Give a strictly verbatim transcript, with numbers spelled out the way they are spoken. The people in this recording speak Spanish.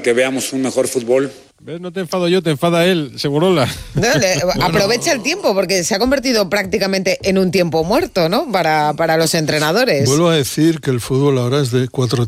que veamos un mejor fútbol. ¿Ves? No te enfado yo, te enfada él, Segurola. No, le, aprovecha el tiempo, porque se ha convertido prácticamente en un tiempo muerto, ¿no? Para, para los entrenadores. Vuelvo a decir que el fútbol ahora es de cuatro